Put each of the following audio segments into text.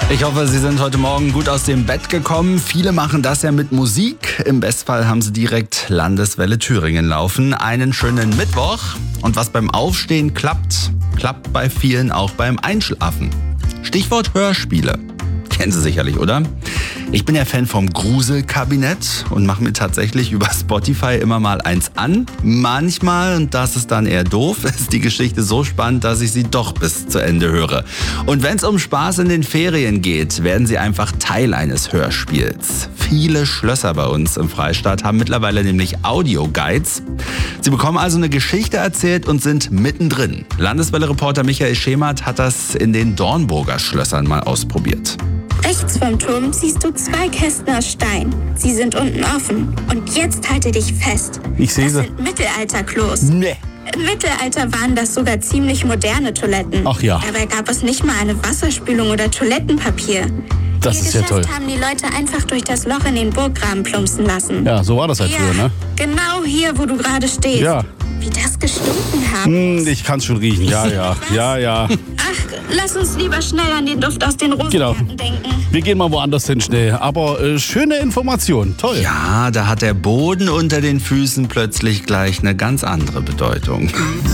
Ich hoffe, Sie sind heute Morgen gut aus dem Bett gekommen. Viele machen das ja mit Musik. Im Bestfall haben Sie direkt Landeswelle Thüringen laufen. Einen schönen Mittwoch. Und was beim Aufstehen klappt, klappt bei vielen auch beim Einschlafen. Stichwort Hörspiele. Kennen Sie sicherlich, oder? Ich bin ja Fan vom Gruselkabinett und mache mir tatsächlich über Spotify immer mal eins an. Manchmal, und das ist dann eher doof, ist die Geschichte so spannend, dass ich sie doch bis zu Ende höre. Und wenn es um Spaß in den Ferien geht, werden Sie einfach Teil eines Hörspiels. Viele Schlösser bei uns im Freistaat haben mittlerweile nämlich Audioguides. Sie bekommen also eine Geschichte erzählt und sind mittendrin. Landeswelle-Reporter Michael Schemert hat das in den Dornburger Schlössern mal ausprobiert. Rechts vom Turm siehst du 2 Kästen aus Stein. Sie sind unten offen. Und jetzt halte dich fest. Ich sehe sie. Das sind Mittelalterklos. Nee. Im Mittelalter waren das sogar ziemlich moderne Toiletten. Ach ja. Dabei gab es nicht mal eine Wasserspülung oder Toilettenpapier. Das Ihr ist ja Geschäft toll. haben die Leute einfach durch das Loch in den Burggraben plumpsen lassen. Ja, so war das halt früher, ne? Genau hier, wo du gerade stehst. Ja. Wie das gestunken haben. Ich kann's schon riechen. Ja. Ach, lass uns lieber schnell an den Duft aus den Rosengarten denken. Wir gehen mal woanders hin schnell. Aber schöne Information. Toll. Ja, da hat der Boden unter den Füßen plötzlich gleich eine ganz andere Bedeutung.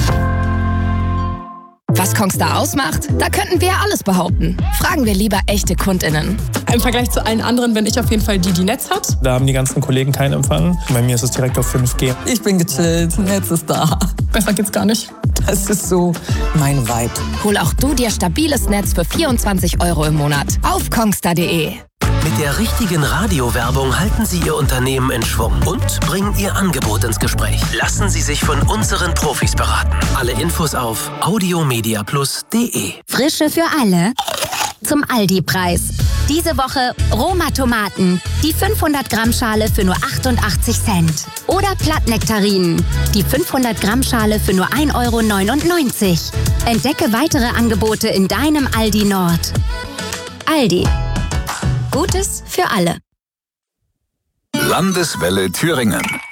Was Kongstar ausmacht, da könnten wir alles behaupten. Fragen wir lieber echte KundInnen. Im Vergleich zu allen anderen bin ich auf jeden Fall die Netz hat. Da haben die ganzen Kollegen keinen Empfang. Bei mir ist es direkt auf 5G. Ich bin gechillt, Netz ist da. Besser geht's gar nicht. Das ist so mein Vibe. Hol auch du dir stabiles Netz für 24 € im Monat auf kongstar.de. Mit der richtigen Radiowerbung halten Sie Ihr Unternehmen in Schwung und bringen Ihr Angebot ins Gespräch. Lassen Sie sich von unseren Profis beraten. Alle Infos auf audiomediaplus.de. Frische für alle zum Aldi-Preis. Diese Woche Roma Tomaten, die 500 Gramm Schale für nur 88 Cent. Oder Plattnektarinen, die 500 Gramm Schale für nur 1,99 €. Entdecke weitere Angebote in deinem Aldi Nord. Aldi. Gutes für alle. Landeswelle Thüringen.